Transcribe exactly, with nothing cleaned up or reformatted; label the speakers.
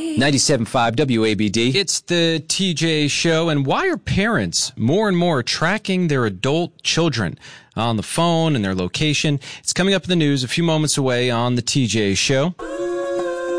Speaker 1: ninety-seven point five W A B D. It's the T J Show. And why are parents more and more tracking their adult children on the phone and their location? It's coming up in the news a few moments away on the T J Show.